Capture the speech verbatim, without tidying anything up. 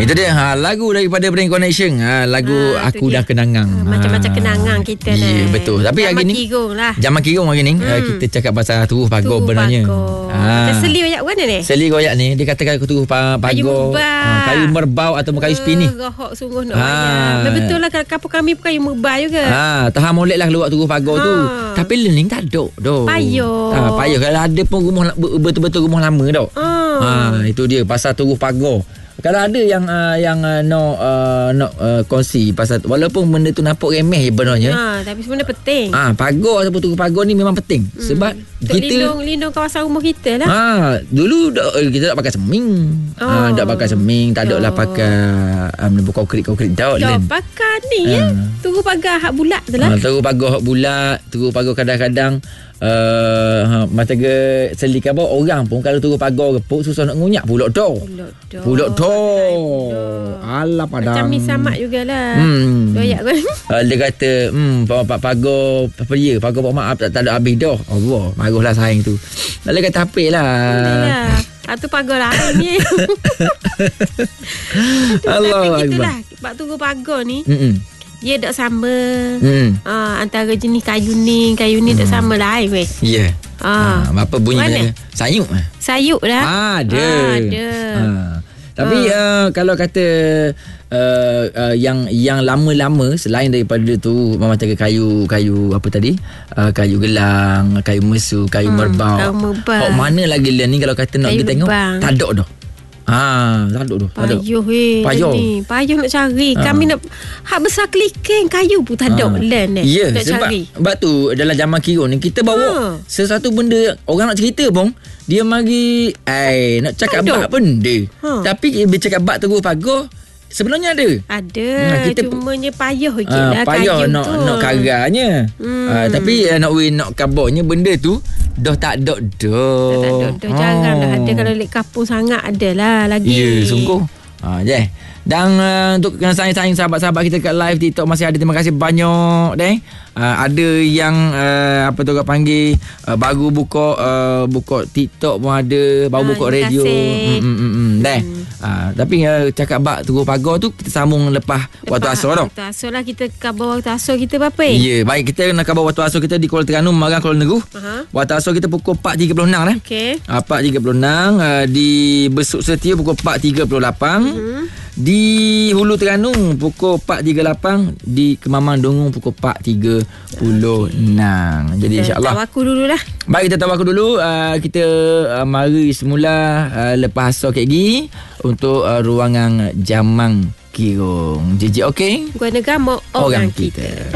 Itu dia ha, lagu daripada Brain Connection. ha, Lagu ha, Aku Dah Kenangan. ha, Macam-macam kenangan kita Ya yeah, betul. Tapi Zaman hari ni kirung lah. Zaman kirung hari ni hmm. uh, kita cakap pasal turuh pagar benarnya. ha. Kita seli royak mana ni? Seli royak ni dia katakan turuh pagar, Kayu merbau, ha, kayu merbau ataupun kayu spini. uh, Rohok sungguh nak ha. royak. Betul lah, kampung kami pun kayu merbau juga. Ha, tahan molek lah keluar turuh pagar ha. tu. Tapi learning tak ada doh. Payah. Ha, payah kalau ada pun rumah betul-betul rumah lama dah. Ha. ha, itu dia pasal turuh pagar. Kalau ada yang uh, yang uh, nak uh, nak uh, kongsi pasal walaupun benda tu nampak remeh sebenarnya. Ha, tapi sebenarnya penting. Ah, ha, pagar ataupun turuh pagar ni memang penting. Hmm. Sebab untuk kita lindung lindung kawasan rumah kita lah. Ha, dulu dah, kita tak pakai seming. Oh. Ha, tak pakai seming, tak ada lah pakai um, konkrit-konkrrit dah. Dah pakai ni ha. ya. Turuh pagar hak bulat tu lah. Ha, turuh pagar hak bulat, turuh pagar kadang-kadang Uh, ha, mata ke selik apa orang pun kalau turun pagar repuk susah nak ngunyak pulak dah. Pulak dah. Alah padang. Macam mi samak jugalah. Hmm. Doyak kan. Uh, dia kata, hmm pak pagar apa ya? Pagar pak maaf tak, tak ada habis dah. Allah, marahlah saing tu. Lalu kata hapik lah. Yalah. Atau pagar lain ni. Allah Akbar. Itulah bab turun pagar ni. Hmm. Dia tak sama hmm. uh, antara jenis kayu ni kayu ni hmm. tak sama lain weh. Ya. Yeah. Ah, ha, apa bunyi dia? Sayuk. Sayuk dah. Ah, ada. Ah, ada. Ha. Tapi ha. uh, kalau kata uh, uh, yang yang lama-lama selain daripada tu macam kayu kayu apa tadi? Uh, kayu gelang, kayu mesu, kayu hmm, merbau. Kayu merbau. Oh, mana lagi lah ni kalau kata nak kita tengok tak ada dah. Ha, tak ada tu. Payuh weh. Payuh. Ni, payuh nak cari. Ha. Kami nak hak besar keliking kayu pun tak ada ha. land ni. Ya, nak sebab, cari. Sebab tu dalam zaman kirun ni kita bawa ha. sesuatu benda orang nak cerita pun dia mari ai nak cakap bab benda. Ha. Tapi dia cakap bab terus pagar sebenarnya ada. Ada. Ha, kita cumanya payuh je ha, lah payuh kayu nak tu. nak karanya. Hmm. Ha, tapi uh, nak win nak kabarnya benda tu dah tak ada dah. Tak ada dah. Jarang dah ada. Kalau lek kapung sangat ada lah lagi. Ya, sungguh. Ha, je. Dan uh, untuk saing-saing sahabat-sahabat kita kat live TikTok masih ada. Terima kasih banyak deh. Uh, ada yang uh, apa tu orang panggil uh, baru buka uh, buka TikTok pun ada, baru ha, buka radio. Hmm hmm hmm deh. Hmm. Uh, tapi uh, cakap bab turun pagar tu kita sambung lepas, lepas waktu asar dah. Waktu asar lah kita khabar waktu asar kita apa? Ya, yeah, baik kita nak khabar waktu asar kita di Kuala Terengganu, Marang, Kuala Negeri. Uh-huh. Waktu asar kita pukul empat tiga puluh enam eh. Okey. Uh, empat tiga puluh enam uh, di Besuk Setia pukul empat tiga puluh lapan. Uh-huh. Di Hulu Terengganu pukul empat tiga puluh lapan, di Kemamang Dongung pukul empat tiga puluh enam. Okay. Jadi insya-Allah. Tawaku dululah. Baik, kita tawaku dulu. Uh, kita uh, mari semula uh, lepas asar kek gi untuk uh, ruangan Jamang Kirung. J J okey? Gua negara orang, orang kita. kita.